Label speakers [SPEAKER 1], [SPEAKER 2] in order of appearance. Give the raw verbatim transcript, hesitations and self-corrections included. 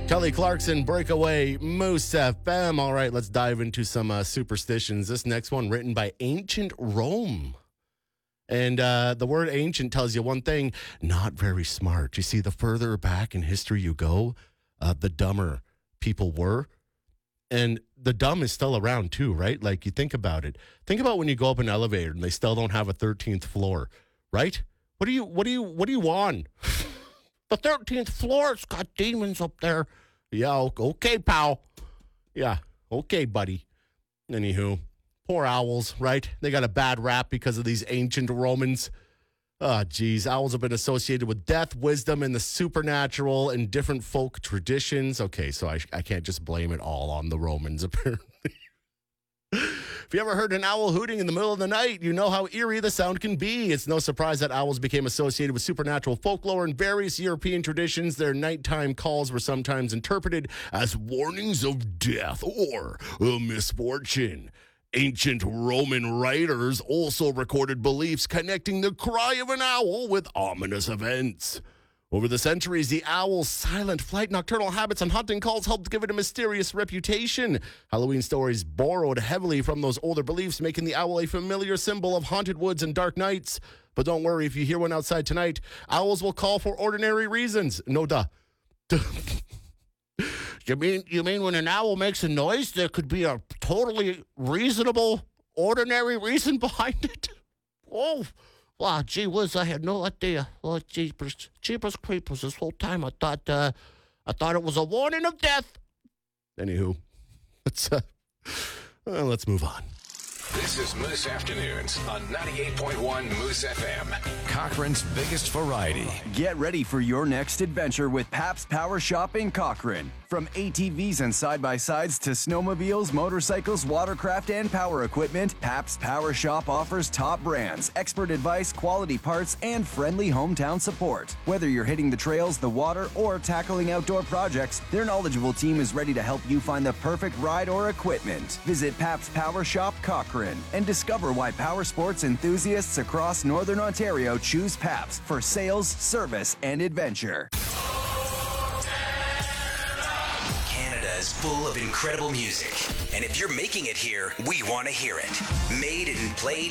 [SPEAKER 1] Kelly Clarkson, Breakaway, Moose F M. All right, let's dive into some uh, superstitions. This next one written by ancient Rome. And uh, the word ancient tells you one thing, not very smart. You see, the further back in history you go, uh, the dumber people were. And the dumb is still around too, right? Like, you think about it. Think about when you go up an elevator and they still don't have a thirteenth floor, right? What do you, what do you, what do you want? The thirteenth floor, it's got demons up there. Yeah, okay, pal. Yeah, okay, buddy. Anywho, poor owls, right? They got a bad rap because of these ancient Romans. Oh, geez. Owls have been associated with death, wisdom, and the supernatural and different folk traditions. Okay, so I, I can't just blame it all on the Romans, apparently. If you ever heard an owl hooting in the middle of the night, you know how eerie the sound can be. It's no surprise that owls became associated with supernatural folklore and various European traditions. Their nighttime calls were sometimes interpreted as warnings of death or a misfortune. Ancient Roman writers also recorded beliefs connecting the cry of an owl with ominous events. Over the centuries, the owl's silent flight, nocturnal habits, and hunting calls helped give it a mysterious reputation. Halloween stories borrowed heavily from those older beliefs, making the owl a familiar symbol of haunted woods and dark nights. But don't worry, if you hear one outside tonight, owls will call for ordinary reasons. No duh. You mean you mean when an owl makes a noise, there could be a totally reasonable, ordinary reason behind it? Oh, wow, gee whiz, I had no idea. Oh, jeepers, jeepers creepers. This whole time I thought, uh, I thought it was a warning of death. Anywho, let's uh, uh, let's move on.
[SPEAKER 2] This is Moose Afternoons on ninety-eight point one Moose F M. Cochrane's biggest variety.
[SPEAKER 3] Get ready for your next adventure with Pabst Power Shop in Cochrane. From A T Vs and side-by-sides to snowmobiles, motorcycles, watercraft, and power equipment, Pabst Power Shop offers top brands, expert advice, quality parts, and friendly hometown support. Whether you're hitting the trails, the water, or tackling outdoor projects, their knowledgeable team is ready to help you find the perfect ride or equipment. Visit Pabst Power Shop Cochrane and discover why power sports enthusiasts across Northern Ontario choose Pabst for sales, service, and adventure.
[SPEAKER 4] Canada is full of incredible music, and if you're making it here, we want to hear it. Made and played